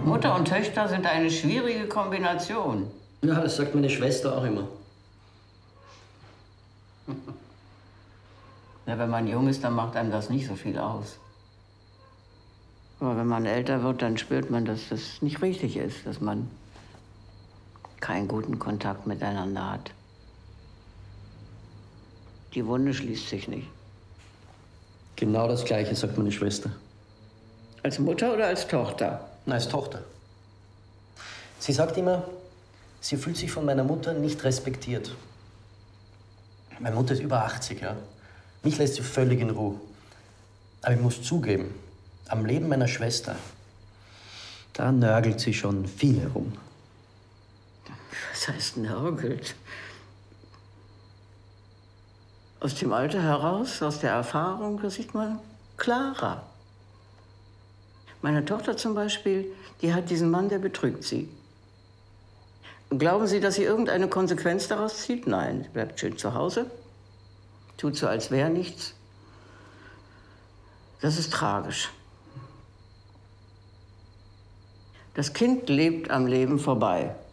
Mutter und Töchter sind eine schwierige Kombination. Ja, das sagt meine Schwester auch immer. Ja, wenn man jung ist, dann macht einem das nicht so viel aus. Aber wenn man älter wird, dann spürt man, dass das nicht richtig ist, dass man keinen guten Kontakt miteinander hat. Die Wunde schließt sich nicht. Genau das Gleiche sagt meine Schwester. Als Mutter oder als Tochter? Na, als Tochter. Sie sagt immer, sie fühlt sich von meiner Mutter nicht respektiert. Meine Mutter ist über 80, ja. Mich lässt sie völlig in Ruhe. Aber ich muss zugeben, am Leben meiner Schwester, da nörgelt sie schon viel herum. Was heißt nörgelt? Aus dem Alter heraus, aus der Erfahrung, das sieht man klarer. Meine Tochter zum Beispiel, die hat diesen Mann, der betrügt sie. Glauben Sie, dass sie irgendeine Konsequenz daraus zieht? Nein, sie bleibt schön zu Hause, tut so, als wäre nichts. Das ist tragisch. Das Kind lebt am Leben vorbei.